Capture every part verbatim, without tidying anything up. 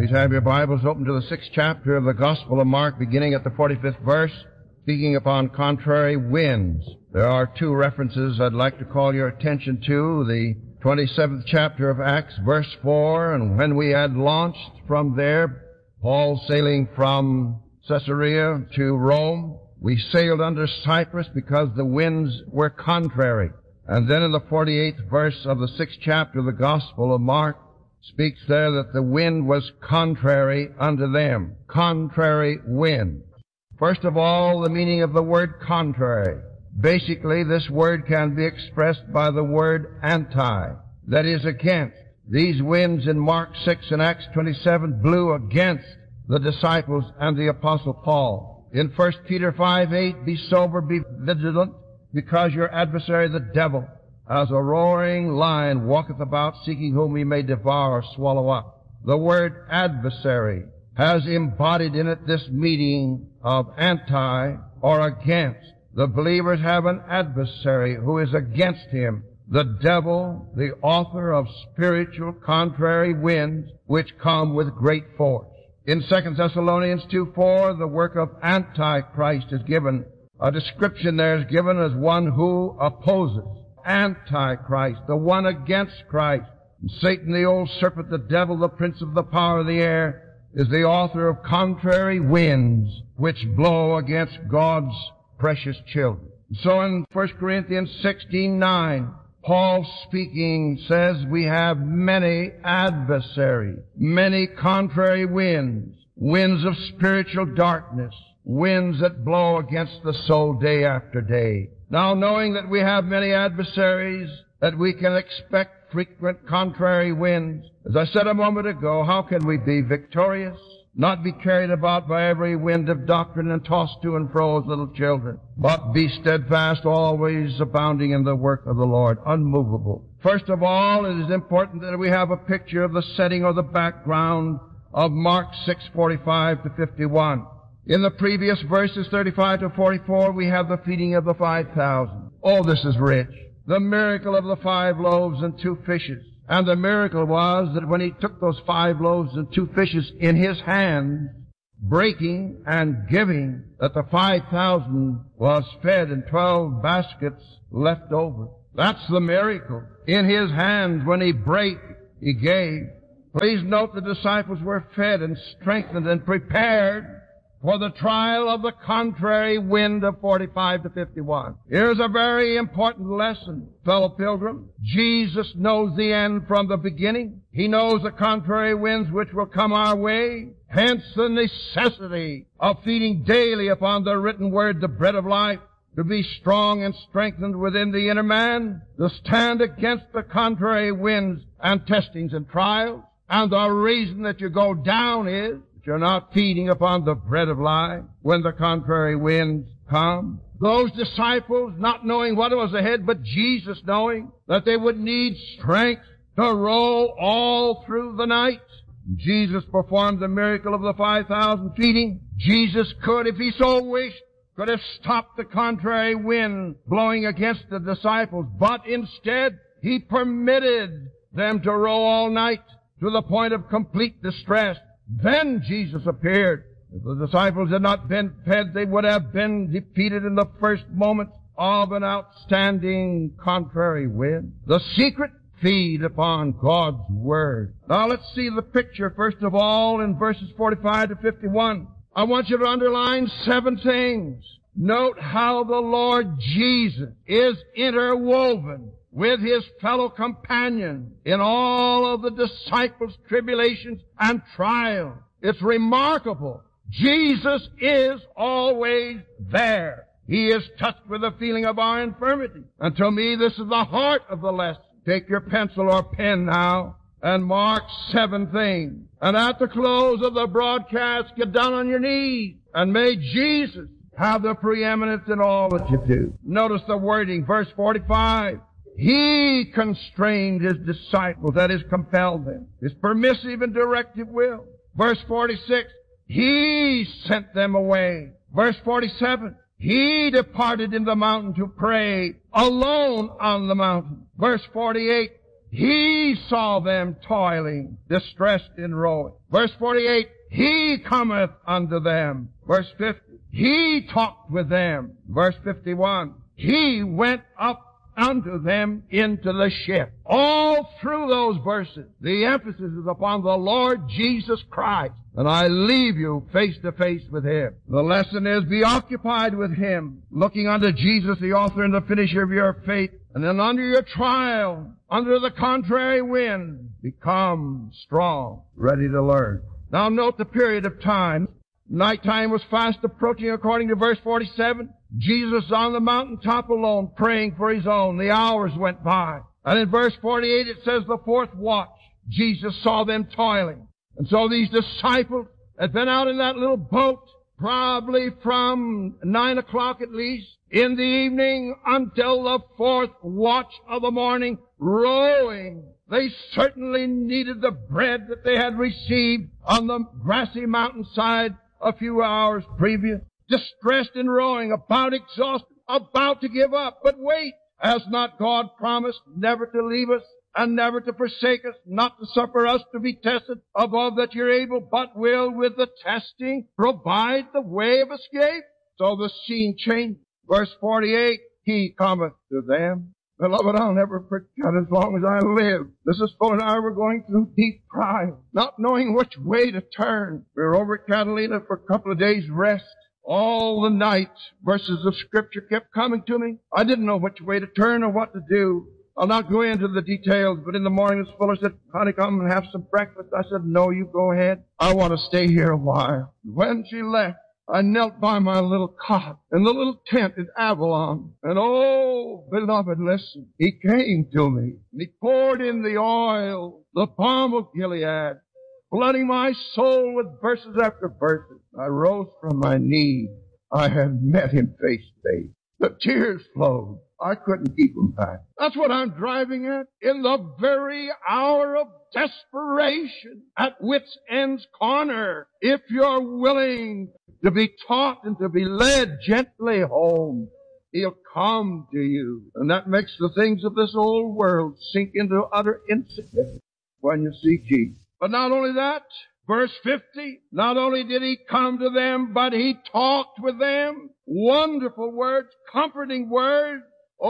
Please have your Bibles open to the sixth chapter of the Gospel of Mark, beginning at the forty-fifth verse, speaking upon contrary winds. There are two references I'd like to call your attention to. The twenty-seventh chapter of Acts, verse four, and when we had launched from there, Paul sailing from Caesarea to Rome, we sailed under Cyprus because the winds were contrary. And then in the forty-eighth verse of the sixth chapter of the Gospel of Mark, speaks there that the wind was contrary unto them. Contrary wind. First of all, the meaning of the word contrary. Basically, this word can be expressed by the word anti, that is, against. These winds in Mark six and Acts twenty-seven blew against the disciples and the Apostle Paul. In First Peter five eight, be sober, be vigilant, because your adversary the devil, as a roaring lion, walketh about, seeking whom he may devour or swallow up. The word adversary has embodied in it this meaning of anti or against. The believers have an adversary who is against him, the devil, the author of spiritual contrary winds, which come with great force. In Second Thessalonians two four, the work of Antichrist is given. A description there is given as one who opposes. Antichrist, the one against Christ. And Satan, the old serpent, the devil, the prince of the power of the air, is the author of contrary winds which blow against God's precious children. So in First Corinthians sixteen nine, Paul speaking says we have many adversaries, many contrary winds, winds of spiritual darkness, winds that blow against the soul day after day. Now, knowing that we have many adversaries, that we can expect frequent contrary winds, as I said a moment ago, how can we be victorious? Not be carried about by every wind of doctrine and tossed to and fro as little children, but be steadfast, always abounding in the work of the Lord, unmovable. First of all, it is important that we have a picture of the setting or the background of Mark six forty-five to fifty-one. In the previous verses, thirty-five to forty-four, we have the feeding of the five thousand. Oh, this is rich. The miracle of the five loaves and two fishes. And the miracle was that when he took those five loaves and two fishes in his hand, breaking and giving, that the five thousand was fed and twelve baskets left over. That's the miracle. In his hands, when he brake, he gave. Please note the disciples were fed and strengthened and prepared for the trial of the contrary wind of forty-five to fifty-one. Here's a very important lesson, fellow pilgrim. Jesus knows the end from the beginning. He knows the contrary winds which will come our way. Hence the necessity of feeding daily upon the written word, the bread of life, to be strong and strengthened within the inner man, to stand against the contrary winds and testings and trials. And the reason that you go down is you're not feeding upon the bread of life when the contrary winds come. Those disciples, not knowing what was ahead, but Jesus knowing that they would need strength to row all through the night. Jesus performed the miracle of the five thousand feeding. Jesus could, if he so wished, could have stopped the contrary wind blowing against the disciples, but instead he permitted them to row all night to the point of complete distress. Then Jesus appeared. If the disciples had not been fed, they would have been defeated in the first moment of an outstanding contrary wind. The secret, feed upon God's Word. Now let's see the picture first of all in verses forty-five to fifty-one. I want you to underline seven things. Note how the Lord Jesus is interwoven with his fellow companion in all of the disciples' tribulations and trials. It's remarkable. Jesus is always there. He is touched with the feeling of our infirmity. And to me, this is the heart of the lesson. Take your pencil or pen now and mark seven things. And at the close of the broadcast, get down on your knees and may Jesus have the preeminence in all that you do. Notice the wording, verse forty-five. He constrained his disciples, that is, compelled them. His permissive and directive will. Verse forty-six, he sent them away. Verse forty-seven, he departed in the mountain to pray alone on the mountain. Verse forty-eight, He saw them toiling, distressed in rowing. Verse forty-eight, He cometh unto them. Verse fifty, He talked with them. Verse fifty-one, He went up unto them into the ship. All through those verses, the emphasis is upon the Lord Jesus Christ. And I leave you face to face with Him. The lesson is, be occupied with Him, looking unto Jesus, the author and the finisher of your faith. And then under your trial, under the contrary wind, become strong, ready to learn. Now note the period of time. Nighttime was fast approaching according to verse forty-seven. Jesus on the mountaintop alone, praying for His own. The hours went by. And in verse forty-eight it says the fourth watch, Jesus saw them toiling. And so these disciples had been out in that little boat probably from nine o'clock at least in the evening until the fourth watch of the morning, rowing. They certainly needed the bread that they had received on the grassy mountainside a few hours previous. Distressed and rowing, about exhausted, about to give up. But wait, has not God promised never to leave us and never to forsake us, not to suffer us to be tested above that you're able, but will with the testing provide the way of escape? So the scene changed. Verse forty-eight, He cometh to them. Beloved, I'll never forget as long as I live. Missus Fuller and I were going through deep trial, not knowing which way to turn. We were over at Catalina for a couple of days' rest. All the night, verses of Scripture kept coming to me. I didn't know which way to turn or what to do. I'll not go into the details, but in the morning, Miss Fuller said, honey, come and have some breakfast. I said, no, you go ahead. I want to stay here a while. When she left, I knelt by my little cot in the little tent in Avalon. And oh, beloved, listen. He came to me, and He poured in the oil, the balm of Gilead, flooding my soul with verses after verses. I rose from my knees. I had met Him face to face. The tears flowed. I couldn't keep them back. That's what I'm driving at. In the very hour of desperation, at wit's end's corner, if you're willing to be taught and to be led gently home, He'll come to you. And that makes the things of this old world sink into utter insignificance when you see Jesus. But not only that, verse fifty, not only did He come to them, but He talked with them. Wonderful words, comforting words.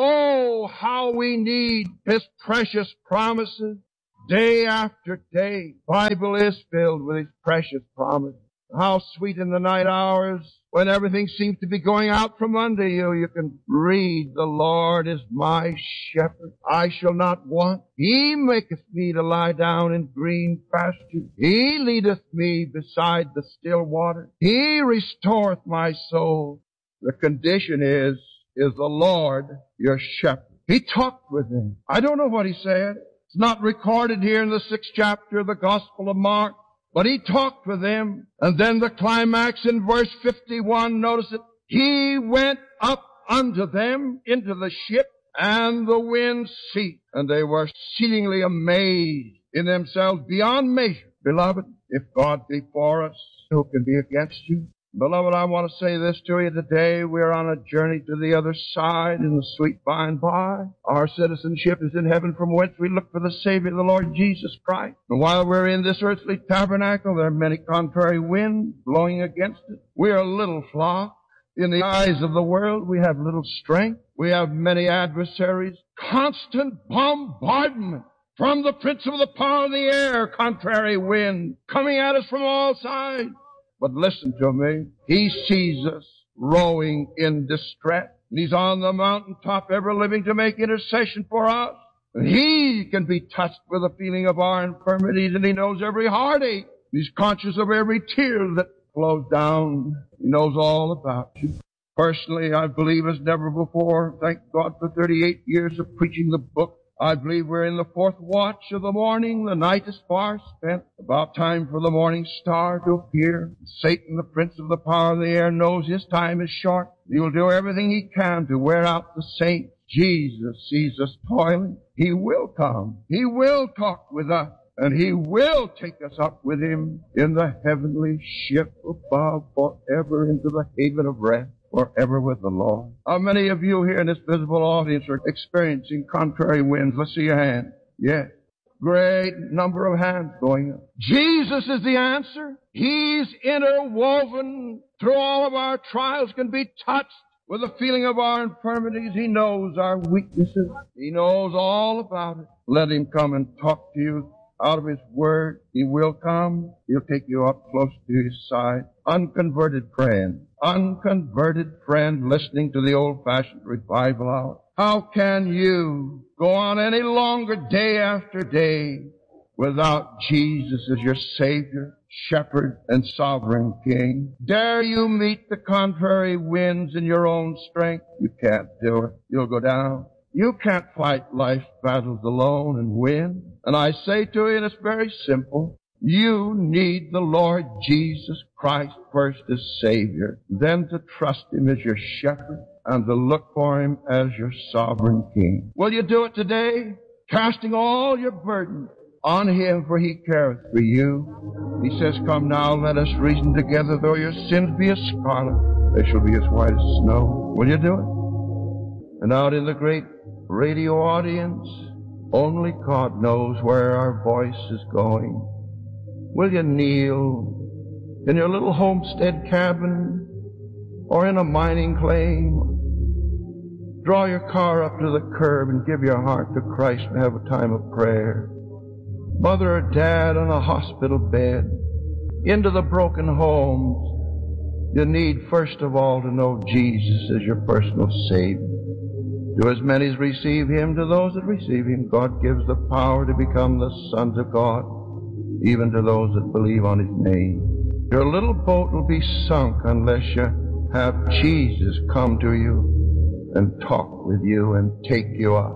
Oh, how we need His precious promises day after day. Bible is filled with His precious promises. How sweet in the night hours when everything seems to be going out from under you, you can read, the Lord is my shepherd. I shall not want. He maketh me to lie down in green pastures. He leadeth me beside the still water. He restoreth my soul. The condition is, is the Lord your shepherd. He talked with them. I don't know what He said. It's not recorded here in the sixth chapter of the Gospel of Mark. But He talked with them. And then the climax in verse fifty-one, notice it. He went up unto them into the ship, and the wind ceased. And they were exceedingly amazed in themselves beyond measure. Beloved, if God be for us, who can be against you? Beloved, I want to say this to you today. We're on a journey to the other side in the sweet by and by. Our citizenship is in heaven, from whence we look for the Savior, the Lord Jesus Christ. And while we're in this earthly tabernacle, there are many contrary winds blowing against it. We are a little flock. In the eyes of the world, we have little strength. We have many adversaries. Constant bombardment from the prince of the power of the air, contrary wind, coming at us from all sides. But listen to me. He sees us rowing in distress. And He's on the mountaintop ever living to make intercession for us. And He can be touched with the feeling of our infirmities, and He knows every heartache. He's conscious of every tear that flows down. He knows all about you. Personally, I believe as never before, thank God for thirty-eight years of preaching the book. I believe we're in the fourth watch of the morning. The night is far spent. About time for the morning star to appear. Satan, the prince of the power of the air, knows his time is short. He will do everything he can to wear out the saints. Jesus sees us toiling. He will come. He will talk with us. And He will take us up with Him in the heavenly ship above forever into the haven of rest. Forever with the Lord. How many of you here in this visible audience are experiencing contrary winds? Let's see your hand. Yes. Great number of hands going up. Jesus is the answer. He's interwoven through all of our trials, can be touched with the feeling of our infirmities. He knows our weaknesses. He knows all about it. Let him come and talk to you out of his word. He will come. He'll take you up close to his side. Unconverted friend, unconverted friend listening to the old-fashioned revival hour. How can you go on any longer day after day without Jesus as your Savior, Shepherd, and Sovereign King? Dare you meet the contrary winds in your own strength? You can't do it. You'll go down. You can't fight life's battles alone and win. And I say to you, and it's very simple, you need the Lord Jesus Christ first as Savior, then to trust Him as your Shepherd, and to look for Him as your Sovereign King. Will you do it today? Casting all your burden on Him, for He careth for you. He says, come now, let us reason together. Though your sins be as scarlet, they shall be as white as snow. Will you do it? And out in the great radio audience, only God knows where our voice is going. Will you kneel in your little homestead cabin or in a mining claim? Draw your car up to the curb and give your heart to Christ and have a time of prayer. Mother or dad on a hospital bed, into the broken homes, you need first of all to know Jesus as your personal Savior. To as many as receive Him, to those that receive Him, God gives the power to become the sons of God, even to those that believe on His name. Your little boat will be sunk unless you have Jesus come to you and talk with you and take you up.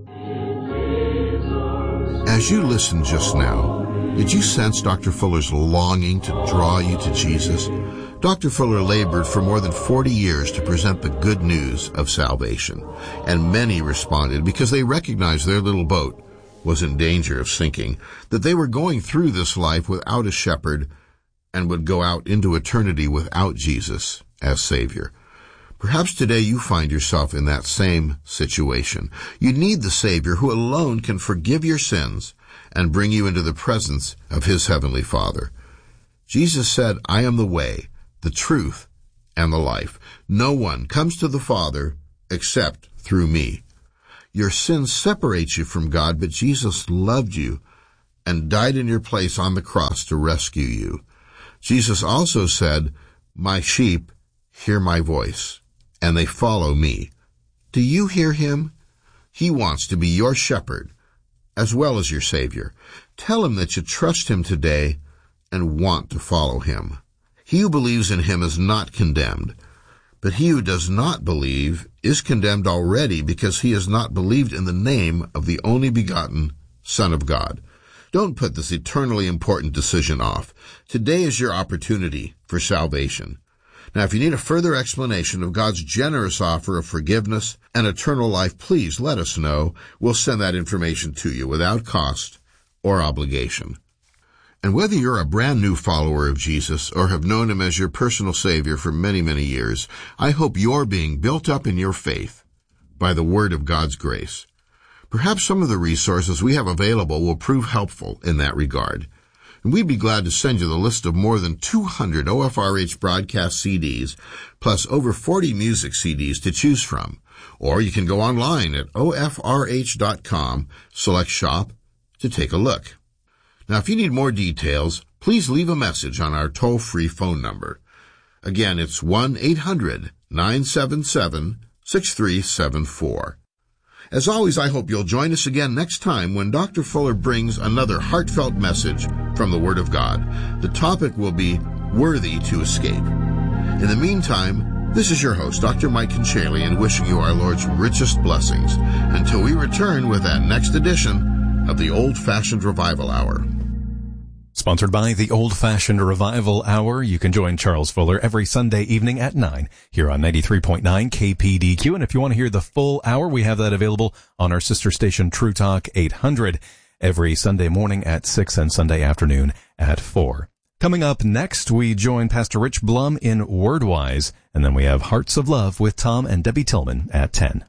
As you listened just now, did you sense Doctor Fuller's longing to draw you to Jesus? Doctor Fuller labored for more than forty years to present the good news of salvation, and many responded because they recognized their little boat was in danger of sinking, that they were going through this life without a shepherd and would go out into eternity without Jesus as Savior. Perhaps today you find yourself in that same situation. You need the Savior who alone can forgive your sins and bring you into the presence of His Heavenly Father. Jesus said, I am the way, the truth, and the life. No one comes to the Father except through me. Your sins separate you from God, but Jesus loved you and died in your place on the cross to rescue you. Jesus also said, my sheep hear my voice, and they follow me. Do you hear Him? He wants to be your shepherd as well as your Savior. Tell Him that you trust Him today and want to follow Him. He who believes in Him is not condemned, but he who does not believe is condemned already because he has not believed in the name of the only begotten Son of God. Don't put this eternally important decision off. Today is your opportunity for salvation. Now, if you need a further explanation of God's generous offer of forgiveness and eternal life, please let us know. We'll send that information to you without cost or obligation. And whether you're a brand new follower of Jesus or have known Him as your personal Savior for many, many years, I hope you're being built up in your faith by the Word of God's grace. Perhaps some of the resources we have available will prove helpful in that regard. And we'd be glad to send you the list of more than two hundred O F R H broadcast C Ds, plus over forty music C Ds to choose from. Or you can go online at O F R H dot com, select shop to take a look. Now, if you need more details, please leave a message on our toll-free phone number. Again, it's one eight hundred nine seven seven six three seven four. As always, I hope you'll join us again next time when Doctor Fuller brings another heartfelt message from the Word of God. The topic will be Worthy to Escape. In the meantime, this is your host, Doctor Mike Conchalian, wishing you our Lord's richest blessings until we return with that next edition of the Old-Fashioned Revival Hour. Sponsored by the Old-Fashioned Revival Hour. You can join Charles Fuller every Sunday evening at nine here on ninety-three point nine K P D Q. And if you want to hear the full hour, we have that available on our sister station, True Talk eight hundred, every Sunday morning at six and Sunday afternoon at four. Coming up next, we join Pastor Rich Blum in Wordwise, and then we have Hearts of Love with Tom and Debbie Tillman at ten.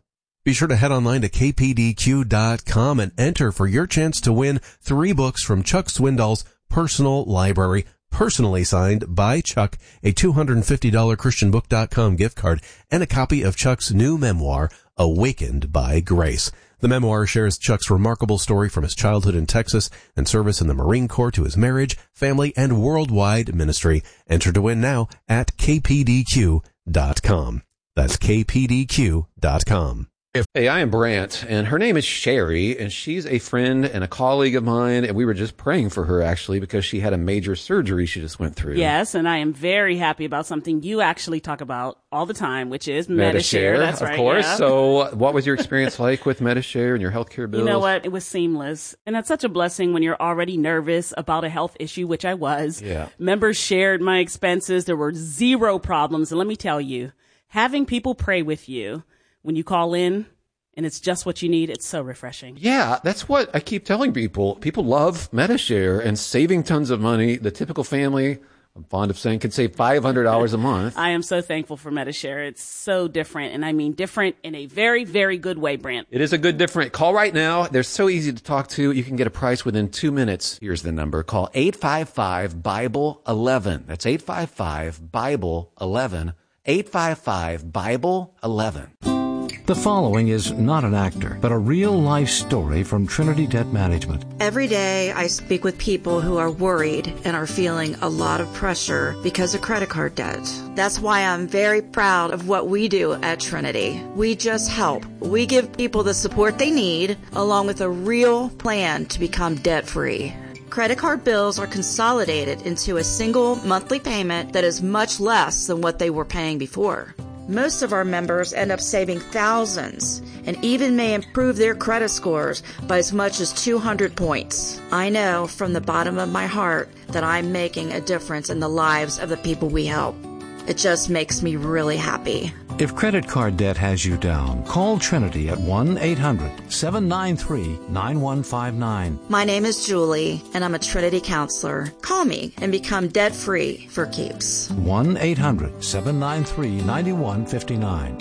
Be sure to head online to k p d q dot com and enter for your chance to win three books from Chuck Swindoll's personal library, personally signed by Chuck, a two hundred fifty dollars christian book dot com gift card, and a copy of Chuck's new memoir, Awakened by Grace. The memoir shares Chuck's remarkable story from his childhood in Texas and service in the Marine Corps to his marriage, family, and worldwide ministry. Enter to win now at k p d q dot com. That's k p d q dot com. Hey, I am Brant, and her name is Sherry, and she's a friend and a colleague of mine, and we were just praying for her, actually, because she had a major surgery she just went through. Yes, and I am very happy about something you actually talk about all the time, which is Medi-Share. Medi-Share. That's of right, course. yeah. So what was your experience like with Medi-Share and your healthcare bills? You know what? It was seamless. And that's such a blessing when you're already nervous about a health issue, which I was. Yeah. Members shared my expenses. There were zero problems. And let me tell you, having people pray with you when you call in, and it's just what you need, it's so refreshing. Yeah, that's what I keep telling people. People love Medi-Share and saving tons of money. The typical family, I'm fond of saying, can save five hundred dollars a month. I am so thankful for Medi-Share. It's so different, and I mean different in a very, very good way, Brant. It is a good different. Call right now. They're so easy to talk to. You can get a price within two minutes. Here's the number. Call eight five five, Bible eleven. That's eight five five, Bible eleven. eight five five, Bible eleven. The following is not an actor, but a real-life story from Trinity Debt Management. Every day I speak with people who are worried and are feeling a lot of pressure because of credit card debt. That's why I'm very proud of what we do at Trinity. We just help. We give people the support they need, along with a real plan to become debt-free. Credit card bills are consolidated into a single monthly payment that is much less than what they were paying before. Most of our members end up saving thousands and even may improve their credit scores by as much as two hundred points. I know from the bottom of my heart that I'm making a difference in the lives of the people we help. It just makes me really happy. If credit card debt has you down, call Trinity at one eight hundred, seven nine three, nine one five nine. My name is Julie, and I'm a Trinity counselor. Call me and become debt-free for keeps. one eight hundred, seven nine three, nine one five nine.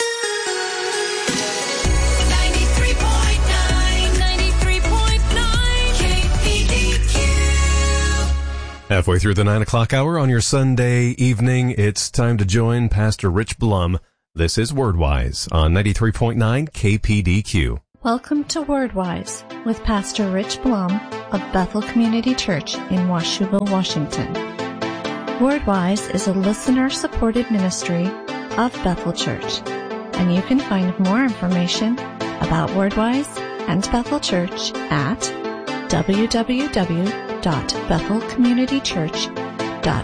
ninety-three point nine, ninety-three point nine K P D Q. Halfway through the nine o'clock hour on your Sunday evening, it's time to join Pastor Rich Blum. This is Wordwise on ninety-three point nine K P D Q. Welcome to Wordwise with Pastor Rich Blum of Bethel Community Church in Washougal, Washington. Wordwise is a listener-supported ministry of Bethel Church, and you can find more information about Wordwise and Bethel Church at w w w dot bethel community church dot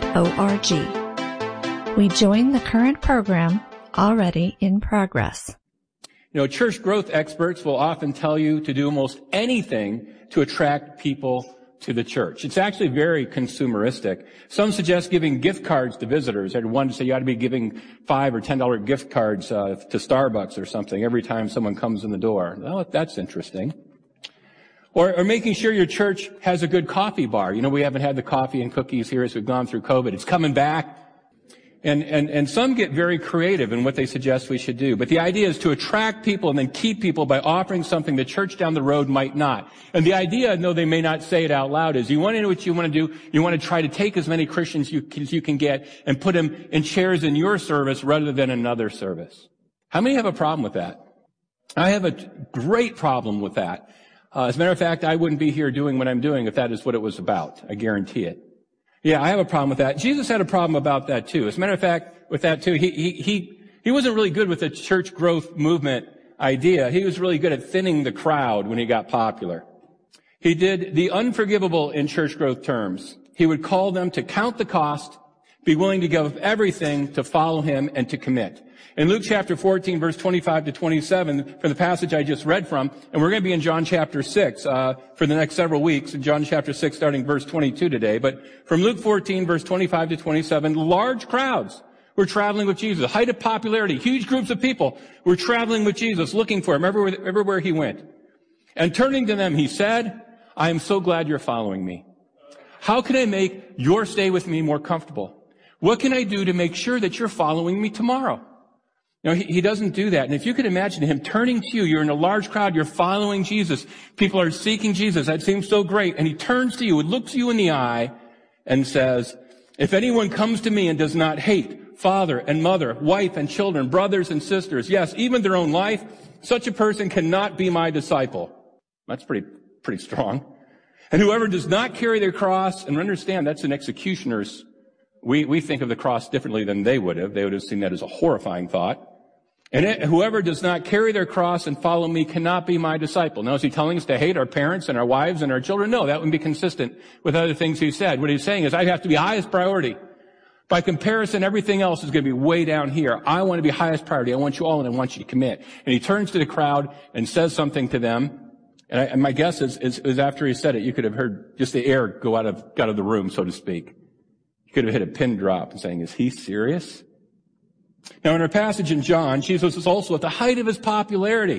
org. We join the current program already in progress. You know, church growth experts will often tell you to do almost anything to attract people to the church. It's actually very consumeristic. Some suggest giving gift cards to visitors. I had one to say you ought to be giving five or ten dollar gift cards uh, to Starbucks or something every time someone comes in the door. Well, that's interesting. Or, or making sure your church has a good coffee bar. You know, we haven't had the coffee and cookies here as we've gone through COVID. It's coming back. And, and, and some get very creative in what they suggest we should do. But the idea is to attract people and then keep people by offering something the church down the road might not. And the idea, though they may not say it out loud, is you want to know what you want to do. You want to try to take as many Christians you, as you can get and put them in chairs in your service rather than another service. How many have a problem with that? I have a great problem with that. Uh, as a matter of fact, I wouldn't be here doing what I'm doing if that is what it was about. I guarantee it. Yeah, I have a problem with that. Jesus had a problem about that too. As a matter of fact, with that too, he, he, he, he wasn't really good with the church growth movement idea. He was really good at thinning the crowd when he got popular. He did the unforgivable in church growth terms. He would call them to count the cost, be willing to give everything to follow him and to commit. In Luke chapter fourteen, verse twenty-five to twenty-seven, for the passage I just read from, and we're going to be in John chapter six uh for the next several weeks, in John chapter six, starting verse twenty-two today. But from Luke fourteen, verse twenty-five to twenty-seven, large crowds were traveling with Jesus. Height of popularity, huge groups of people were traveling with Jesus, looking for him everywhere, everywhere he went. And turning to them, he said, I am so glad you're following me. How can I make your stay with me more comfortable? What can I do to make sure that you're following me tomorrow? You know, he, he doesn't do that. And if you could imagine him turning to you, you're in a large crowd, you're following Jesus. People are seeking Jesus. That seems so great. And he turns to you and looks you in the eye and says, if anyone comes to me and does not hate father and mother, wife and children, brothers and sisters, yes, even their own life, such a person cannot be my disciple. That's pretty, pretty strong. And whoever does not carry their cross, and understand that's an executioner's, we, we think of the cross differently than they would have. They would have seen that as a horrifying thought. And it, whoever does not carry their cross and follow me cannot be my disciple. Now, is he telling us to hate our parents and our wives and our children? No, that wouldn't be consistent with other things he said. What he's saying is I have to be highest priority. By comparison, everything else is going to be way down here. I want to be highest priority. I want you all and I want you to commit. And he turns to the crowd and says something to them. And, I, and my guess is, is, is after he said it, you could have heard just the air go out of, out of the room, so to speak. You could have hit a pin drop and saying, is he serious? Now, in our passage in John, Jesus was also at the height of his popularity.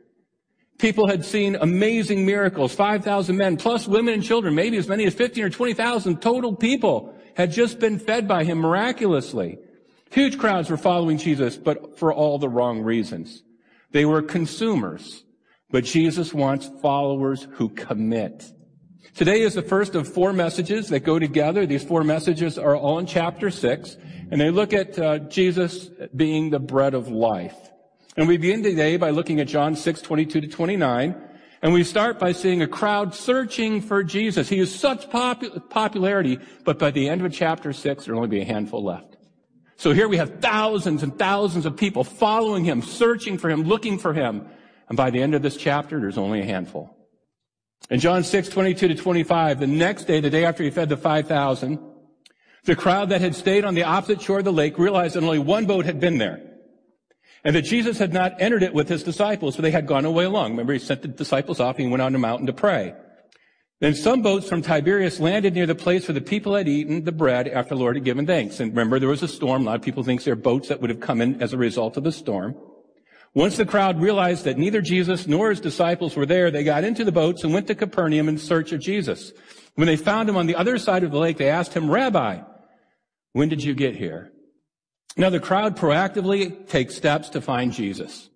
People had seen amazing miracles. five thousand men, plus women and children, maybe as many as fifteen or twenty thousand total people had just been fed by him miraculously. Huge crowds were following Jesus, but for all the wrong reasons. They were consumers, but Jesus wants followers who commit. Today is the first of four messages that go together. These four messages are all in chapter six. And they look at uh, Jesus being the bread of life. And we begin today by looking at John six, twenty-two to twenty-nine. And we start by seeing a crowd searching for Jesus. He is such popu- popularity, but by the end of chapter six, there will only be a handful left. So here we have thousands and thousands of people following him, searching for him, looking for him. And by the end of this chapter, there's only a handful. In John six, twenty-two to twenty-five, the next day, the day after he fed the five thousand, the crowd that had stayed on the opposite shore of the lake realized that only one boat had been there, and that Jesus had not entered it with his disciples, for they had gone away along. Remember, he sent the disciples off and he went on the mountain to pray. Then some boats from Tiberias landed near the place where the people had eaten the bread after the Lord had given thanks. And remember, there was a storm. A lot of people think there are boats that would have come in as a result of the storm. Once the crowd realized that neither Jesus nor his disciples were there, they got into the boats and went to Capernaum in search of Jesus. When they found him on the other side of the lake, they asked him, Rabbi, when did you get here? Now, the crowd proactively takes steps to find Jesus.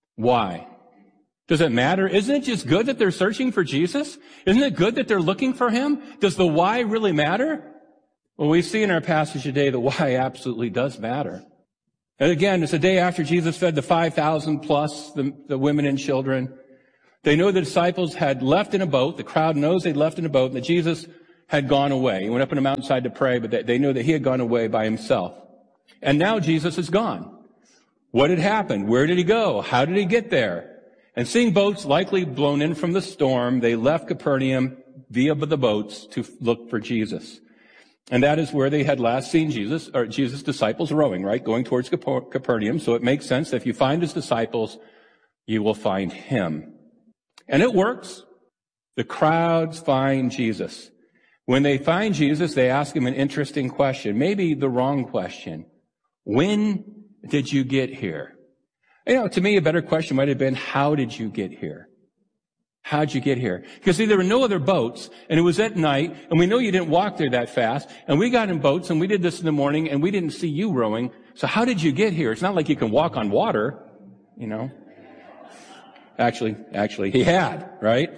Why? Does it matter? Isn't it just good that they're searching for Jesus? Isn't it good that they're looking for him? Does the why really matter? Well, we see in our passage today the why absolutely does matter. And again, it's the day after Jesus fed the five thousand plus the, the women and children. They know the disciples had left in a boat. The crowd knows they'd left in a boat, and that Jesus had gone away. He went up on a mountainside to pray, but they know that he had gone away by himself. And now Jesus is gone. What had happened? Where did he go? How did he get there? And seeing boats likely blown in from the storm, they left Capernaum via the boats to look for Jesus. And that is where they had last seen Jesus, or Jesus' disciples rowing, right? Going towards Capernaum. So it makes sense that if you find his disciples, you will find him. And it works. The crowds find Jesus. When they find Jesus, they ask him an interesting question, maybe the wrong question. When did you get here? You know, to me, a better question might have been, how did you get here? How'd you get here? Because see, there were no other boats, and it was at night, and we know you didn't walk there that fast, and we got in boats, and we did this in the morning, and we didn't see you rowing. So how did you get here? It's not like you can walk on water, you know. Actually, actually, he had, right?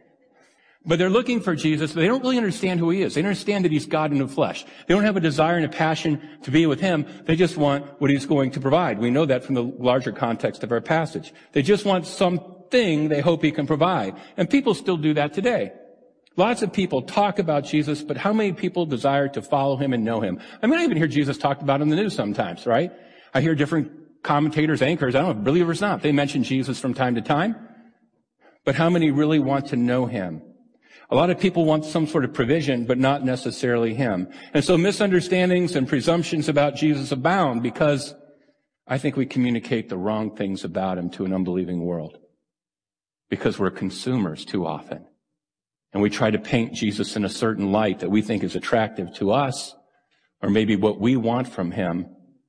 But they're looking for Jesus, but they don't really understand who he is. They don't understand that he's God in the flesh. They don't have a desire and a passion to be with him. They just want what he's going to provide. We know that from the larger context of our passage. They just want something they hope he can provide. And people still do that today. Lots of people talk about Jesus, but how many people desire to follow him and know him? I mean, I even hear Jesus talked about in the news sometimes, right? I hear different commentators, anchors, I don't know, believers or not, they mention Jesus from time to time. But how many really want to know him? A lot of people want some sort of provision, but not necessarily him. And so misunderstandings and presumptions about Jesus abound because I think we communicate the wrong things about him to an unbelieving world. Because we're consumers too often. And we try to paint Jesus in a certain light that we think is attractive to us, or maybe what we want from him.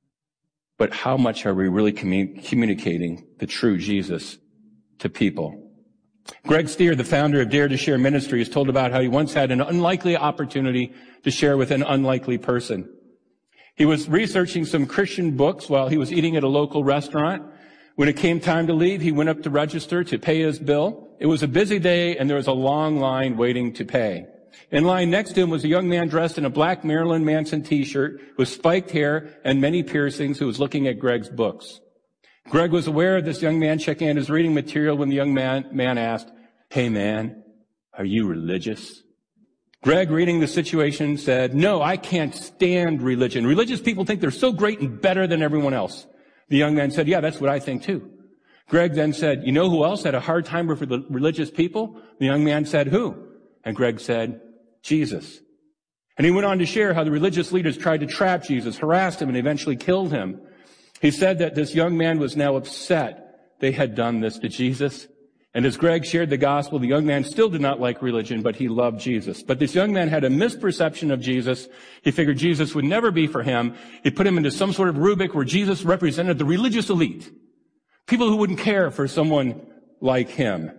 But how much are we really commun- communicating the true Jesus to people? Greg Stier, the founder of Dare to Share Ministry, is told about how he once had an unlikely opportunity to share with an unlikely person. He was researching some Christian books while he was eating at a local restaurant. When it came time to leave, he went up to register to pay his bill. It was a busy day, and there was a long line waiting to pay. In line next to him was a young man dressed in a black Marilyn Manson t-shirt with spiked hair and many piercings who was looking at Greg's books. Greg was aware of this young man checking out his reading material when the young man, man asked, "Hey man, are you religious?" Greg, reading the situation, said, "No, I can't stand religion. Religious people think they're so great and better than everyone else." The young man said, "Yeah, that's what I think too." Greg then said, "You know who else had a hard time with the religious people?" The young man said, "Who?" And Greg said, "Jesus." And he went on to share how the religious leaders tried to trap Jesus, harassed him, and eventually killed him. He said that this young man was now upset they had done this to Jesus. And as Greg shared the gospel, the young man still did not like religion, but he loved Jesus. But this young man had a misperception of Jesus. He figured Jesus would never be for him. He put him into some sort of rubric where Jesus represented the religious elite, people who wouldn't care for someone like him.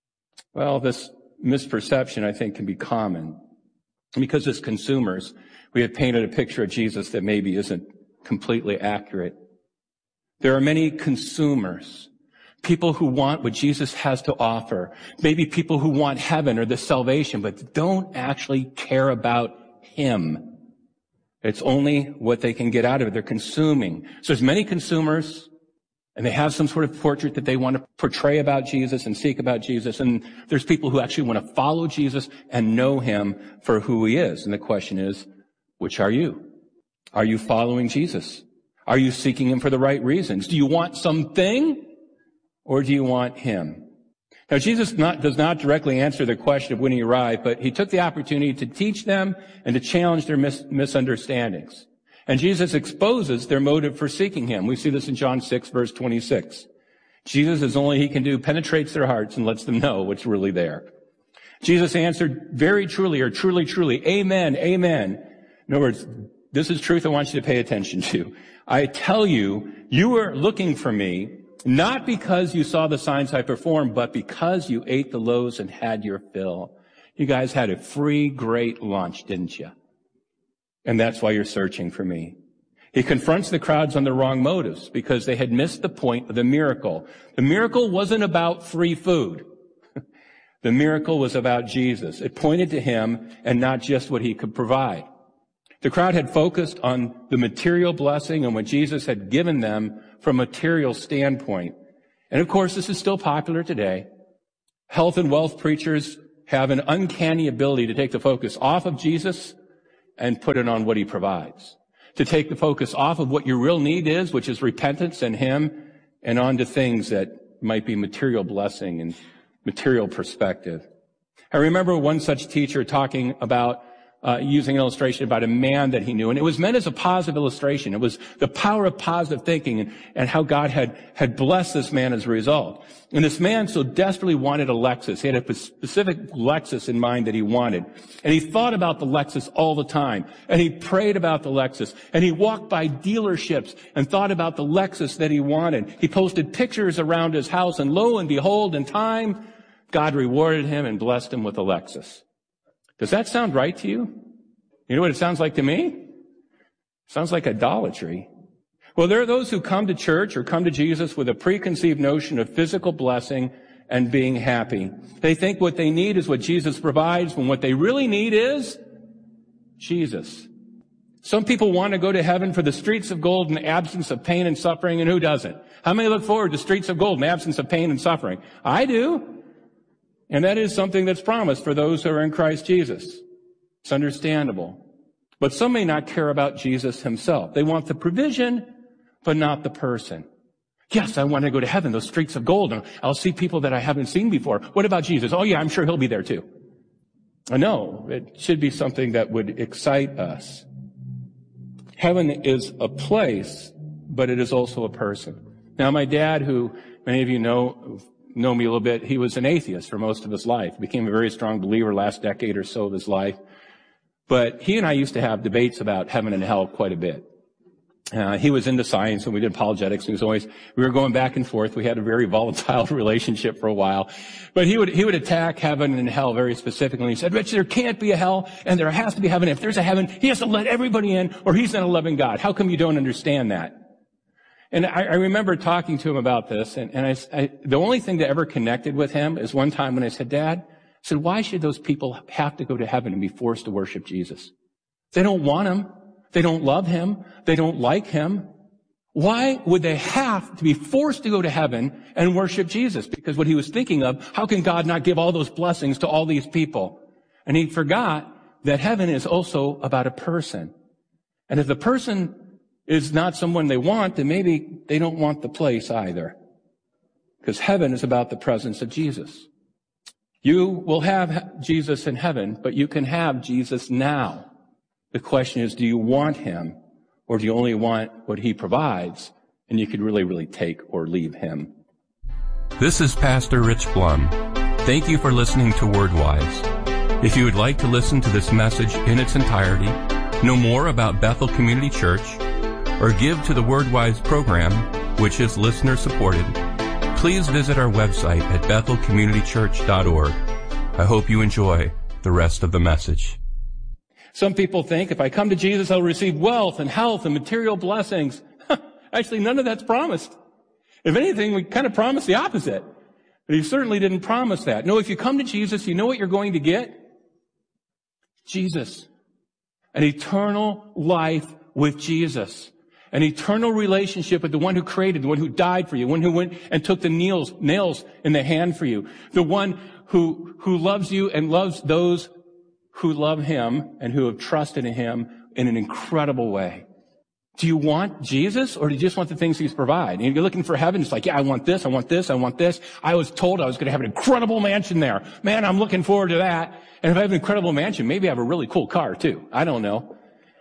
Well, this misperception, I think, can be common. Because as consumers, we have painted a picture of Jesus that maybe isn't completely accurate. There are many consumers, people who want what Jesus has to offer, maybe people who want heaven or the salvation, but don't actually care about him. It's only what they can get out of it. They're consuming. So there's many consumers, and they have some sort of portrait that they want to portray about Jesus and seek about Jesus. And there's people who actually want to follow Jesus and know him for who he is. And the question is, which are you? Are you following Jesus? Are you seeking him for the right reasons? Do you want something, or do you want him? Now, Jesus not, does not directly answer the question of when he arrived, but he took the opportunity to teach them and to challenge their mis- misunderstandings. And Jesus exposes their motive for seeking him. We see this in John six, verse twenty-six. Jesus, as only he can do, penetrates their hearts and lets them know what's really there. Jesus answered very truly, or truly, truly, amen, amen. In other words, this is truth I want you to pay attention to. I tell you, you were looking for me, not because you saw the signs I performed, but because you ate the loaves and had your fill. You guys had a free, great lunch, didn't you? And that's why you're searching for me. He confronts the crowds on the wrong motives because they had missed the point of the miracle. The miracle wasn't about free food. The miracle was about Jesus. It pointed to him and not just what he could provide. The crowd had focused on the material blessing and what Jesus had given them from a material standpoint. And of course, this is still popular today. Health and wealth preachers have an uncanny ability to take the focus off of Jesus and put it on what he provides. To take the focus off of what your real need is, which is repentance and him, and onto things that might be material blessing and material perspective. I remember one such teacher talking about Uh, using an illustration about a man that he knew. And it was meant as a positive illustration. It was the power of positive thinking and, and how God had, had blessed this man as a result. And this man so desperately wanted a Lexus. He had a specific Lexus in mind that he wanted. And he thought about the Lexus all the time. And he prayed about the Lexus. And he walked by dealerships and thought about the Lexus that he wanted. He posted pictures around his house. And lo and behold, in time, God rewarded him and blessed him with a Lexus. Does that sound right to you? You know what it sounds like to me? It sounds like idolatry. Well, there are those who come to church or come to Jesus with a preconceived notion of physical blessing and being happy. They think what they need is what Jesus provides, when what they really need is Jesus. Some people want to go to heaven for the streets of gold in the absence of pain and suffering, and who doesn't? How many look forward to streets of gold in the absence of pain and suffering? I do. And that is something that's promised for those who are in Christ Jesus. It's understandable. But some may not care about Jesus himself. They want the provision, but not the person. Yes, I want to go to heaven, those streets of gold, and I'll see people that I haven't seen before. What about Jesus? Oh yeah, I'm sure he'll be there too. No, it should be something that would excite us. Heaven is a place, but it is also a person. Now, my dad, who many of you know, know me a little bit, he was an atheist for most of his life. Became a very strong believer last decade or so of his life. But he and I used to have debates about heaven and hell quite a bit. Uh, he was into science, and we did apologetics. And he was always, we were going back and forth. We had a very volatile relationship for a while. But he would, he would attack heaven and hell very specifically. He said, Rich, there can't be a hell, and there has to be heaven. If there's a heaven, he has to let everybody in, or he's not a loving God. How come you don't understand that? And I, I remember talking to him about this, and, and I, I, the only thing that ever connected with him is one time when I said, Dad, I said, why should those people have to go to heaven and be forced to worship Jesus? They don't want him. They don't love him. They don't like him. Why would they have to be forced to go to heaven and worship Jesus? Because what he was thinking of, how can God not give all those blessings to all these people? And he forgot that heaven is also about a person. And if the person is not someone they want, then maybe they don't want the place either. Because heaven is about the presence of Jesus. You will have Jesus in heaven, but you can have Jesus now. The question is, do you want him, or do you only want what he provides, and you could really, really take or leave him? This is Pastor Rich Blum. Thank you for listening to WordWise. If you would like to listen to this message in its entirety, know more about Bethel Community Church, or give to the WordWise program, which is listener-supported, please visit our website at bethel community church dot org. I hope you enjoy the rest of the message. Some people think if I come to Jesus, I'll receive wealth and health and material blessings. Actually, none of that's promised. If anything, we kind of promise the opposite. But he certainly didn't promise that. No, if you come to Jesus, you know what you're going to get? Jesus. An eternal life with Jesus. An eternal relationship with the one who created, the one who died for you, the one who went and took the nails, nails in the hand for you, the one who, who loves you and loves those who love him and who have trusted in him in an incredible way. Do you want Jesus, or do you just want the things he's provided? And you're looking for heaven. It's like, yeah, I want this, I want this, I want this. I was told I was going to have an incredible mansion there. Man, I'm looking forward to that. And if I have an incredible mansion, maybe I have a really cool car too. I don't know.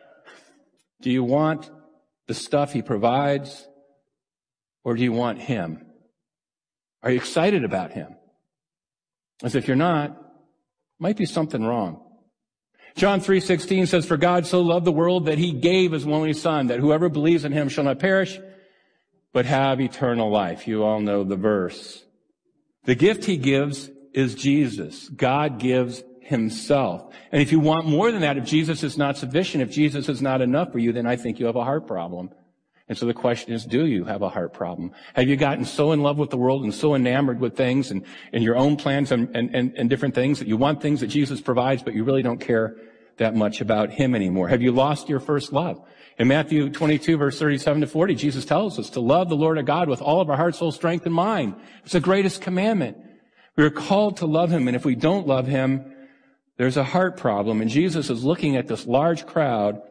Do you want the stuff he provides, or do you want him? Are you excited about him? As if you're not, might be something wrong. John three sixteen says, for God so loved the world that he gave his only son, that whoever believes in him shall not perish, but have eternal life. You all know the verse. The gift he gives is Jesus. God gives himself. And if you want more than that, if Jesus is not sufficient, if Jesus is not enough for you, then I think you have a heart problem. And so the question is, do you have a heart problem? Have you gotten so in love with the world and so enamored with things and, and your own plans and, and, and, and different things that you want things that Jesus provides, but you really don't care that much about him anymore? Have you lost your first love? In Matthew twenty-two, verse thirty-seven to forty, Jesus tells us to love the Lord our God with all of our heart, soul, strength, and mind. It's the greatest commandment. We are called to love him, and if we don't love him, there's a heart problem. And Jesus is looking at this large crowd